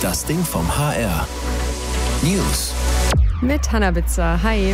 Das Ding vom HR. News. Mit Hannah Bitzer. Hi.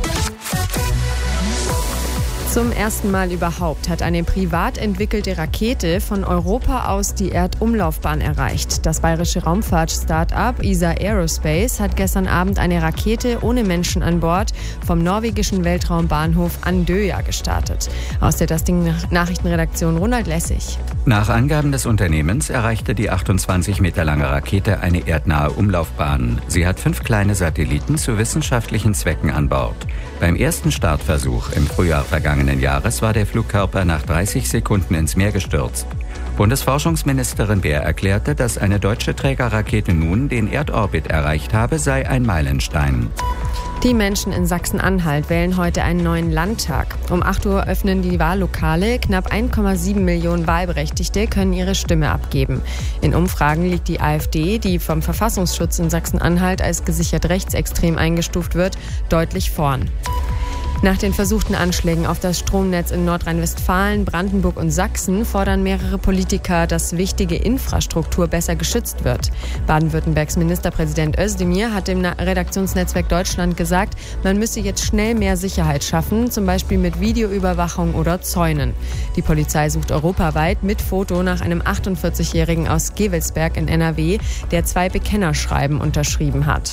Zum ersten Mal überhaupt hat eine privat entwickelte Rakete von Europa aus die Erdumlaufbahn erreicht. Das bayerische Raumfahrt-Startup ESA Aerospace hat gestern Abend eine Rakete ohne Menschen an Bord vom norwegischen Weltraumbahnhof Andøya gestartet. Aus der Das Ding Nachrichtenredaktion Ronald Lessig. Nach Angaben des Unternehmens erreichte die 28 Meter lange Rakete eine erdnahe Umlaufbahn. Sie hat 5 kleine Satelliten zu wissenschaftlichen Zwecken an Bord. Beim ersten Startversuch im Frühjahr vergangenen Jahres war der Flugkörper nach 30 Sekunden ins Meer gestürzt. Bundesforschungsministerin Beer erklärte, dass eine deutsche Trägerrakete nun den Erdorbit erreicht habe, sei ein Meilenstein. Die Menschen in Sachsen-Anhalt wählen heute einen neuen Landtag. Um 8 Uhr öffnen die Wahllokale. Knapp 1,7 Millionen Wahlberechtigte können ihre Stimme abgeben. In Umfragen liegt die AfD, die vom Verfassungsschutz in Sachsen-Anhalt als gesichert rechtsextrem eingestuft wird, deutlich vorn. Nach den versuchten Anschlägen auf das Stromnetz in Nordrhein-Westfalen, Brandenburg und Sachsen fordern mehrere Politiker, dass wichtige Infrastruktur besser geschützt wird. Baden-Württembergs Ministerpräsident Özdemir hat dem Redaktionsnetzwerk Deutschland gesagt, man müsse jetzt schnell mehr Sicherheit schaffen, zum Beispiel mit Videoüberwachung oder Zäunen. Die Polizei sucht europaweit mit Foto nach einem 48-Jährigen aus Gevelsberg in NRW, der 2 Bekennerschreiben unterschrieben hat.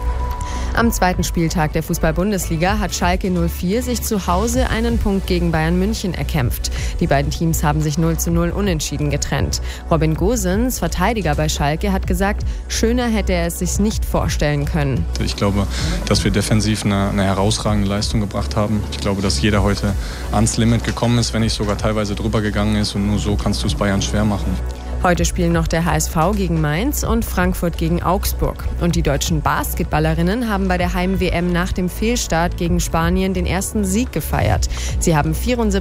Am zweiten Spieltag der Fußball-Bundesliga hat Schalke 04 sich zu Hause einen Punkt gegen Bayern München erkämpft. Die beiden Teams haben sich 0:0 unentschieden getrennt. Robin Gosens, Verteidiger bei Schalke, hat gesagt, schöner hätte er es sich nicht vorstellen können. Ich glaube, dass wir defensiv eine herausragende Leistung gebracht haben. Ich glaube, dass jeder heute ans Limit gekommen ist, wenn nicht sogar teilweise drüber gegangen ist. Und nur so kannst du es Bayern schwer machen. Heute spielen noch der HSV gegen Mainz und Frankfurt gegen Augsburg. Und die deutschen Basketballerinnen haben bei der Heim-WM nach dem Fehlstart gegen Spanien den ersten Sieg gefeiert. Sie haben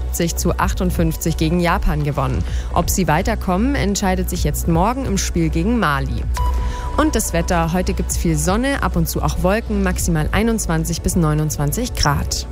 74:58 gegen Japan gewonnen. Ob sie weiterkommen, entscheidet sich jetzt morgen im Spiel gegen Mali. Und das Wetter, heute gibt's viel Sonne, ab und zu auch Wolken, maximal 21 bis 29 Grad.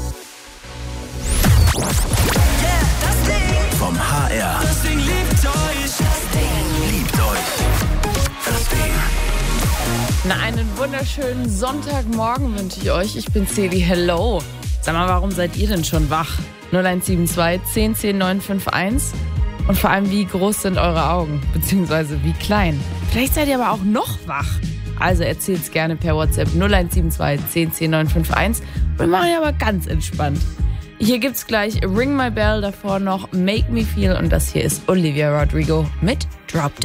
Vom HR. Das Ding liebt euch. Liebt euch. Das Ding. Na, einen wunderschönen Sonntagmorgen wünsche ich euch. Ich bin Celi. Hello. Sag mal, warum seid ihr denn schon wach? 0172 10 10 951. Und vor allem, wie groß sind eure Augen? Beziehungsweise wie klein? Vielleicht seid ihr aber auch noch wach. Also erzählt's gerne per WhatsApp 0172 10 10 951. Wir machen ja aber ganz entspannt. Hier gibt's gleich Ring My Bell, davor noch Make Me Feel und das hier ist Olivia Rodrigo mit Drop Dead.